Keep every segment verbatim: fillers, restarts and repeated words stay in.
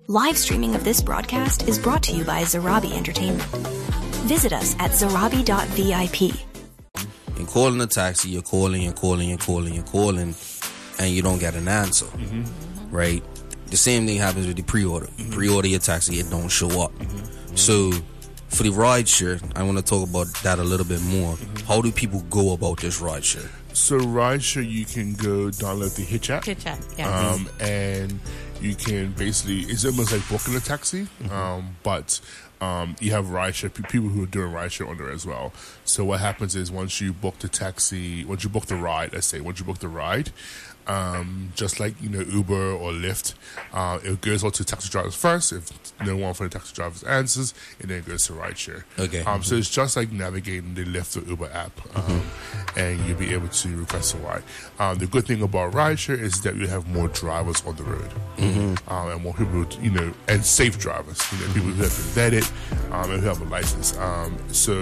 Live streaming of this broadcast is brought to you by Zarabi Entertainment. Visit us at zarabi dot V I P. You're calling a taxi, you're calling, you're calling, you're calling, you're calling, and you don't get an answer, mm-hmm. right? The same thing happens with the pre-order. Mm-hmm. Pre-order your taxi, it don't show up. Mm-hmm. So, for the ride share, I want to talk about that a little bit more. Mm-hmm. How do people go about this ride share? So, ride share, you can go download the Hitch app. Hitch app, yeah. Um, and you can basically, it's almost like booking a taxi, mm-hmm. um, but um, you have rideshare, people who are doing rideshare on there as well. So what happens is once you book the taxi, once you book the ride, let's say, once you book the ride, um, just like, you know, Uber or Lyft, uh, it goes out to taxi drivers first. If no one from the taxi drivers answers, it then goes to rideshare. Okay. Um, so it's just like navigating the Lyft or Uber app, um, mm-hmm. and you'll be able to request a ride. Um, the good thing about rideshare is that you have more drivers on the road, mm-hmm. um, and more people, you know, and safe drivers. You know, mm-hmm. people who have been vetted, um, and who have a license. Um, so,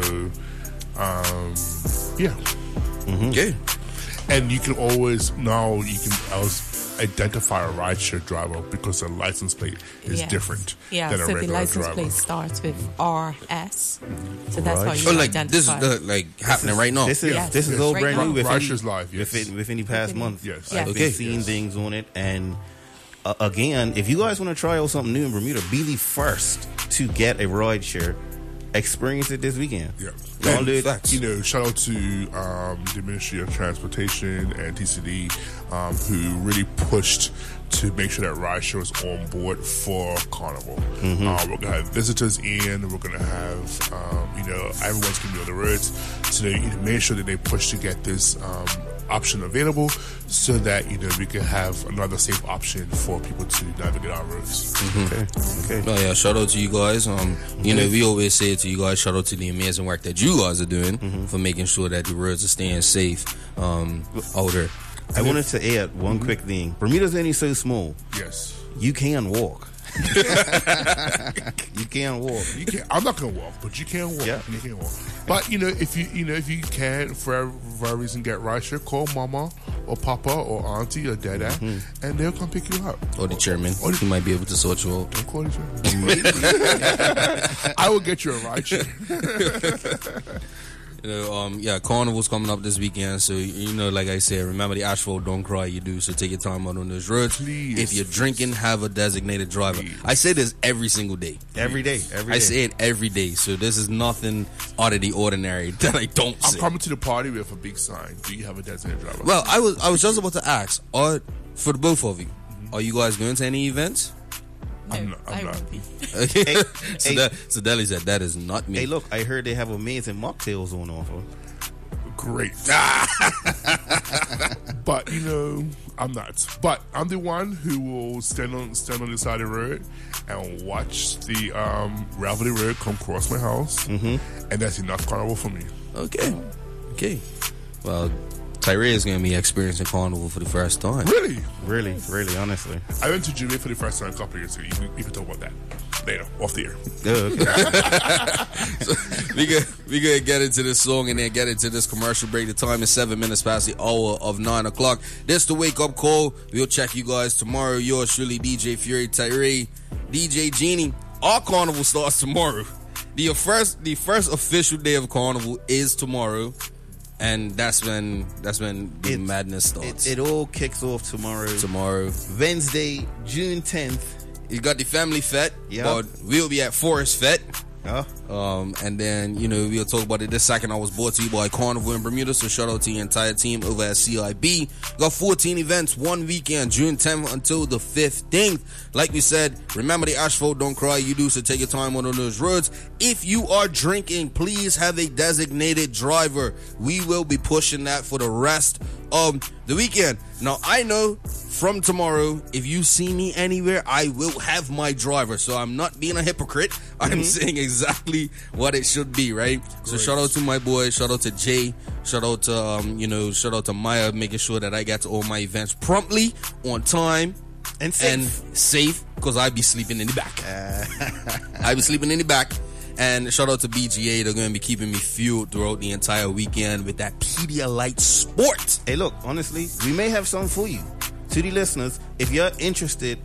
um, yeah. Mm-hmm. Okay. And you can always, now you can always identify a rideshare driver because the license plate is yeah. different yeah, than a so regular the license driver. plate starts with R S. So that's how you oh, like identify. this is the, like happening right now. This is yes. this is yes. all right brand now. new. With Rideshare's any, live, yes. Within, within the past month. Yes. I've Yes. been Okay. seeing Yes. things on it, and uh, again, if you guys want to try out something new in Bermuda, be the first to get a rideshare. Experience it this weekend. Yeah. Don't And, do it. you know, shout out to um, the Ministry of Transportation and T C D, um, who really pushed to make sure that rideshare was on board for Carnival. Mm-hmm. Uh, we're going to have visitors in. We're going to have, um, you know, everyone's going to be on the roads. So they made sure that they pushed to get this um, option available so that, you know, we can have another safe option for people to navigate our roads. Mm-hmm. Okay. Okay. Oh, yeah, shout out to you guys. Um, you know, we always say it to you guys, shout out to the amazing work that you guys are doing mm-hmm. for making sure that the roads are staying safe um, out there. I wanted to add one mm-hmm. quick thing. Bermuda's only so small. Yes. You can walk. you can walk. You can. I'm not gonna walk, but you can walk. Yeah. You can walk. But you know, if you you know if you can for whatever reason get rideshare, call mama or papa or auntie or dada, mm-hmm. and they'll come pick you up. Or the chairman. Or the, he might be able to sort you out. Don't call the chairman. I will get you a rideshare. You know, um, yeah, Carnival's coming up this weekend, so you know, like I said, remember the asphalt don't cry, you do. So take your time out on those roads. Please. If you're drinking, have a designated driver. Please. I say this every single day. Every day. Every day. I say it every day. So this is nothing out of the ordinary that I don't I'm say. coming to the party with a big sign. Do you have a designated driver? Well, I was I was just about to ask, are for the both of you, mm-hmm. are you guys going to any events? No, I'm not. I'm I not. won't be. Okay. Hey, so, hey. that, so Deli said that is not me. Hey, look, I heard they have amazing mocktails on offer. Great. But you know, I'm not. But I'm the one who will stand on stand on the side of the road and watch the um, Ravelry Road come across my house, mm-hmm. and that's enough Carnival for me. Okay. Okay. Well, Tyree is going to be experiencing Carnival for the first time. Really? Really, really, honestly. I went to Jamaica for the first time a couple of years ago. You, can- you can talk about that later, off the air. Oh, okay. So we going we gonna get into this song and then get into this commercial break. The time is seven minutes past the hour of nine o'clock. This the wake up call. We'll check you guys tomorrow. Yours truly, D J Fury, Tyree, D J Genie. Our Carnival starts tomorrow. The first the first official day of Carnival is tomorrow. And that's when that's when the It- madness starts. It, it all kicks off tomorrow. tomorrow. Wednesday, June tenth. You got the family fete, Yeah. but we'll be at Forest Fete. Huh? Um, and then, you know, we'll talk about it this second. I was brought to you by Carnival in Bermuda, so shout out to the entire team over at C I B. Got fourteen events, one weekend, June tenth until the fifteenth. Like we said, remember the asphalt don't cry, you do, so take your time on those roads. If you are drinking, please have a designated driver. We will be pushing that for the rest of the weekend. Now, I know from tomorrow, if you see me anywhere, I will have my driver. So I'm not being a hypocrite. I'm mm-hmm. saying exactly what it should be, right? Great. So shout out to my boy, shout out to Jay, shout out to, um, you know, shout out to Maya, making sure that I get to all my events promptly, on time, and safe. And safe, because I be sleeping in the back. Uh. I be sleeping in the back. And shout out to B G A. They're going to be keeping me fueled throughout the entire weekend with that Pedialyte Sport. Hey, look, honestly, we may have something for you. To the listeners, if you're interested